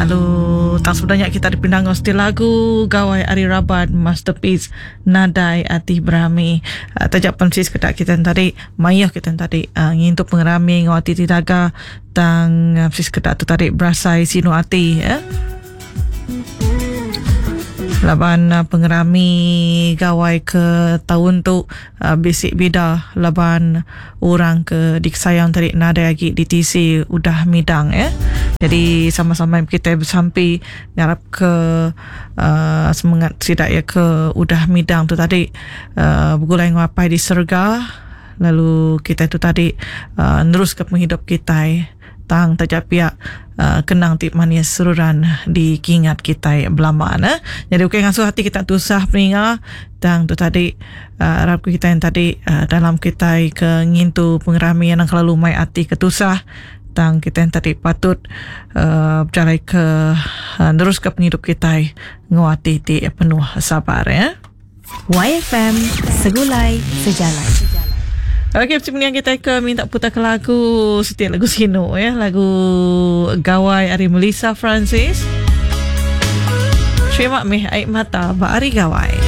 Lalu tak sebenarnya kita dipindang hostil lagu Gawai Ari Rabat Masterpiece Nadai Ati Berami. Tajak pensis kedak kita tadi mayah kita tadi ngintuk pengerami ngawati tidaga tang pensis kedak tu tadi berasai sinu ati laban pengerami gawai ke tahun tu basic bida laban orang ke diksayang tarik nada lagi di TC udah midang jadi sama-sama kita bersampi ngarap ke semangat sidak ya ke udah midang tu tadi bergulai ngapai di serga lalu kita tu tadi nerus ke penghidup kita tang tajapia kenang tip manis seruran di kingat kita belaman jadi okey ngasuh hati kita tusah peringa tang tu tadi harap kita yang tadi dalam kita ke ngintu pengerami yang kalau lumai hati ketusah tang kita yang tadi patut berjalan ke terus ke penghidup kita nguati ti penuh sabar YFM Segulai Sejalan. Okey, sebenarnya kita ke minta putar ke lagu setiap lagu sino lagu Gawai Ari Melissa Francis. Terima kasih Aik Mata Ba Ari Gawai.